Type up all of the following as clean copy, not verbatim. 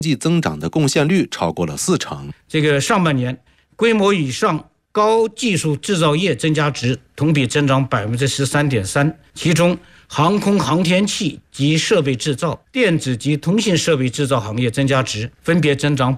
济增长的贡献率超过了40%。 这个上半年，规模以上高技术制造业增加值同比增长 13.3%， 其中航空航天器及设备制造、电子及通信设备制造行业增加值分别增长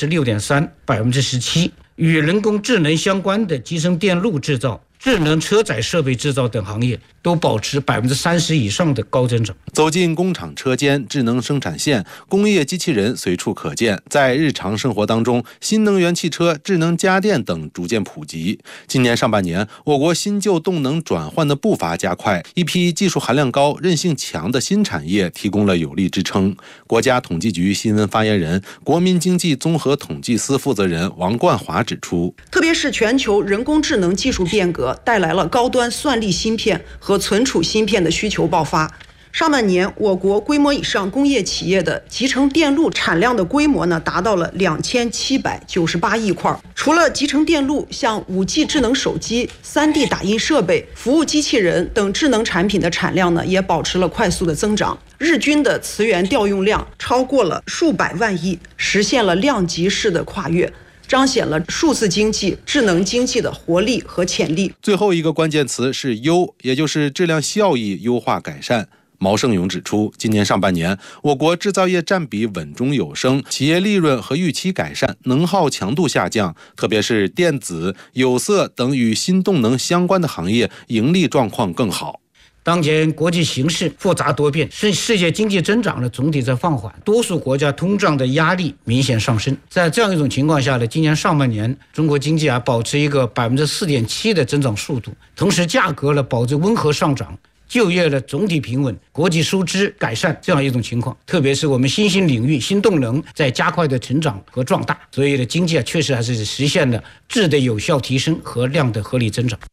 16.3%、17%。与人工智能相关的集成电路制造、智能车载设备制造等行业都保持 30% 以上的高增长。 走进工厂车间，智能生产线、工业机器人随处可见。在日常生活当中，新能源汽车、智能家电等逐渐普及。今年上半年，我国新旧动能转换的步伐加快，一批技术含量高、韧性强的新产业提供了有力支撑。国家统计局新闻发言人、国民经济综合统计司负责人王冠华指出， 特别是全球人工智能技术变革带来了高端算力芯片和存储芯片的需求爆发。上半年，我国规模以上工业企业的集成电路产量的规模达到了2798亿块。除了集成电路，像 5G 智能手机、3D 打印设备、服务机器人等智能产品的产量也保持了快速的增长。日均的磁源调用量超过了数百万亿，实现了量级式的跨越，彰显了数字经济、智能经济的活力和潜力。 最后一个关键词是优，也就是质量效益优化改善。毛盛勇指出，今年上半年，我国制造业占比稳中有升，企业利润和预期改善，能耗强度下降，特别是电子、有色等与新动能相关的行业盈利状况更好。 当前国际形势复杂多变，世界经济增长总体在放缓，多数国家通胀的压力明显上升。在这样一种情况下今年上半年中国经济保持一个 4.7% 的增长速度，同时价格保持温和上涨，就业总体平稳，国际收支改善这样一种情况。特别是我们新兴领域、新动能在加快的成长和壮大，所以经济确实还是实现了质的有效提升和量的合理增长。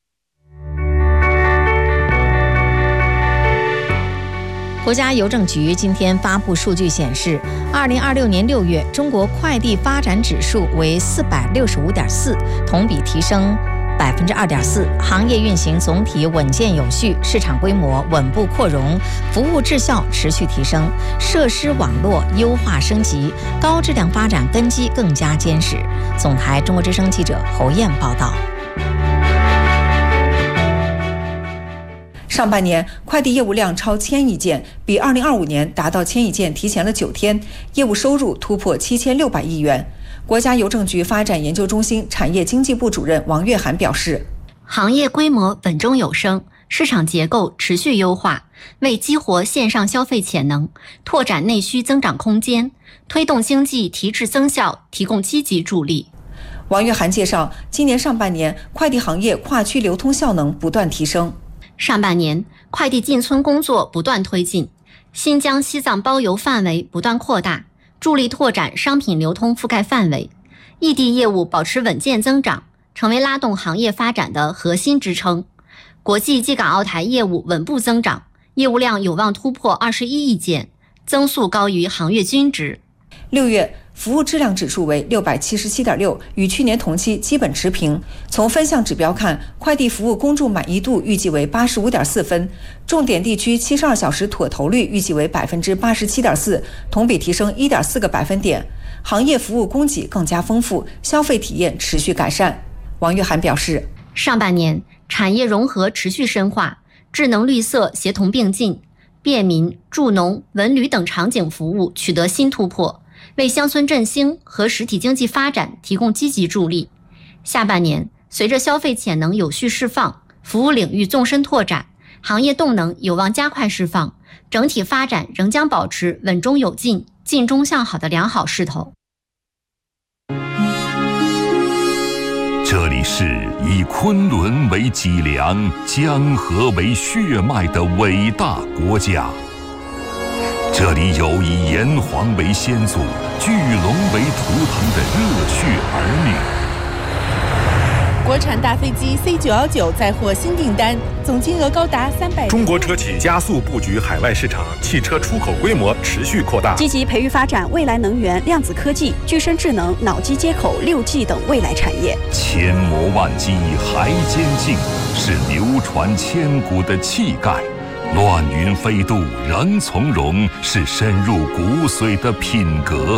国家邮政局今天发布数据显示，2026年6月，中国快递发展指数为465.4，同比提升2.4%，行业运行总体稳健有序，市场规模稳步扩容，服务质效持续提升，设施网络优化升级，高质量发展根基更加坚实。总台中国之声记者侯燕报道。 上半年快递业务量超1000亿件，比2025年达到1000亿件提前了9天，业务收入突破7600亿元。国家邮政局发展研究中心产业经济部主任王月涵表示， 行业规模稳中有升，市场结构持续优化，为激活线上消费潜能、拓展内需增长空间、推动经济提质增效提供积极助力。 王月涵介绍，今年上半年快递行业跨区流通效能不断提升。 上半年，快递进村工作不断推进，新疆、西藏包邮范围不断扩大，助力拓展商品流通覆盖范围。异地业务保持稳健增长，成为拉动行业发展的核心支撑。国际寄港澳台业务稳步增长，业务量有望突破21亿件，增速高于行业均值。 6月，服务质量指数为677.6，与去年同期基本持平。从分项指标看，快递服务公众满意度预计为85.4分，重点地区72小时妥投率预计为87.4%，同比提升1.4个百分点。行业服务供给更加丰富，消费体验持续改善。王月涵表示， 上半年产业融合持续深化，智能绿色协同并进，便民、助农、文旅等场景服务取得新突破，为乡村振兴和实体经济发展提供积极助力。下半年，随着消费潜能有序释放，服务领域纵深拓展，行业动能有望加快释放，整体发展仍将保持稳中有进、进中向好的良好势头。 这里是以昆仑为脊梁、江河为血脉的伟大国家。这里有以炎黄为先祖、巨龙为图腾的热血儿女。 国产大飞机 C919 再获新订单，总金额高达300亿。 中国车企加速布局海外市场，汽车出口规模持续扩大， 积极培育发展未来能源、量子科技、具身智能、脑机接口、6G 等未来产业。 千磨万击还坚劲，是流传千古的气概。 乱云飞渡，仍从容，是深入骨髓的品格。